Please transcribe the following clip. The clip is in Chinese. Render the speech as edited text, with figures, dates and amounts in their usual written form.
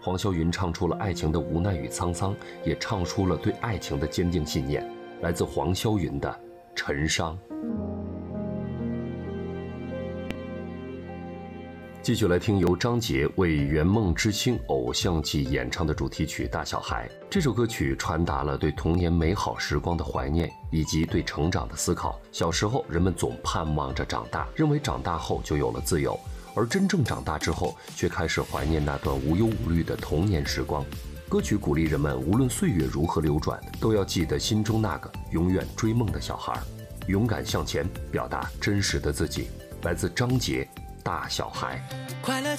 黄霄云唱出了爱情的无奈与沧桑，也唱出了对爱情的坚定信念。来自黄霄云的《尘伤》。继续来听由张杰为《圆梦之星》偶像剧演唱的主题曲《大小孩》。这首歌曲传达了对童年美好时光的怀念，以及对成长的思考。小时候，人们总盼望着长大，认为长大后就有了自由，而真正长大之后，却开始怀念那段无忧无虑的童年时光。歌曲鼓励人们，无论岁月如何流转，都要记得心中那个永远追梦的小孩，勇敢向前，表达真实的自己。来自张杰，《大小孩》。 快乐